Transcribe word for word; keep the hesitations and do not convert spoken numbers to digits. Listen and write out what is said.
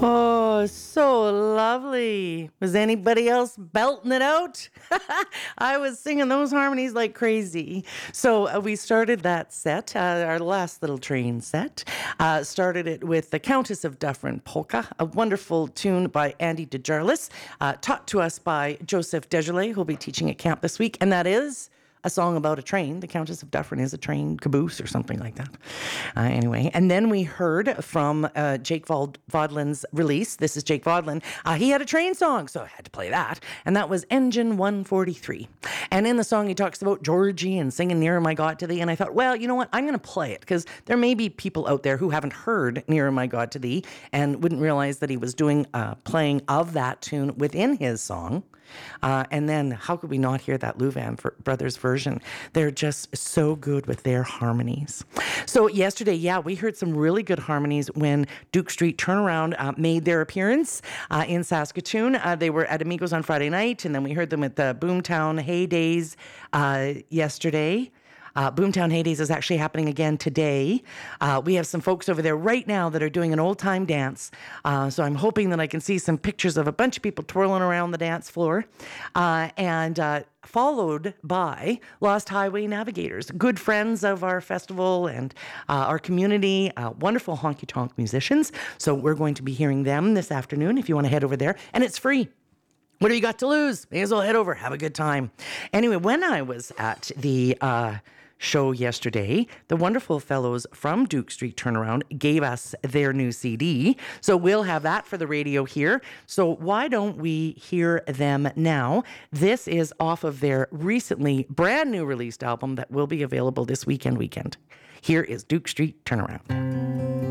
Oh, so lovely. Was anybody else belting it out? I was singing those harmonies like crazy. So uh, we started that set, uh, our last little train set. Uh, started it with the Countess of Dufferin Polka, a wonderful tune by Andy DeJarlis, uh, taught to us by Joseph Dejolet, who'll be teaching at camp this week. And that is a song about a train. The Countess of Dufferin is a train caboose or something like that. Uh, anyway, and then we heard from uh, Jake Vod- Vodlin's release. This is Jake Vodlin. Uh, he had a train song, so I had to play that. And that was Engine one forty-three. And in the song, he talks about Georgie and singing Nearer My God to Thee. And I thought, well, you know what? I'm going to play it because there may be people out there who haven't heard Nearer My God to Thee and wouldn't realize that he was doing uh, playing of that tune within his song. Uh, and then how could we not hear that Louvain for Brothers version? They're just so good with their harmonies. So yesterday, yeah, we heard some really good harmonies when Duke Street Turnaround uh, made their appearance uh, in Saskatoon. Uh, they were at Amigos on Friday night, and then we heard them at the Boomtown Heydays uh, yesterday. Uh, Boomtown Heydays is actually happening again today. Uh, we have some folks over there right now that are doing an old-time dance. Uh, so I'm hoping that I can see some pictures of a bunch of people twirling around the dance floor. Uh, and uh, followed by Lost Highway Navigators, good friends of our festival and uh, our community, uh, wonderful honky-tonk musicians. So we're going to be hearing them this afternoon if you want to head over there. And it's free. What do you got to lose? May as well head over. Have a good time. Anyway, when I was at the uh, show yesterday, the wonderful fellows from Duke Street Turnaround gave us their new C D. So we'll have that for the radio here. So why don't we hear them now? This is off of their recently brand new released album that will be available this weekend weekend. Here is Duke Street Turnaround.